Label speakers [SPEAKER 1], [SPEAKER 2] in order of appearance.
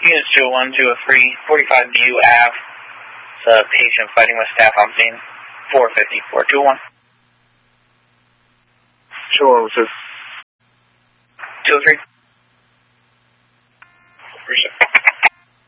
[SPEAKER 1] Units 201 to a free 45 BU Ave. It's a patient fighting with staff on scene. 450, 421.
[SPEAKER 2] Sure, was this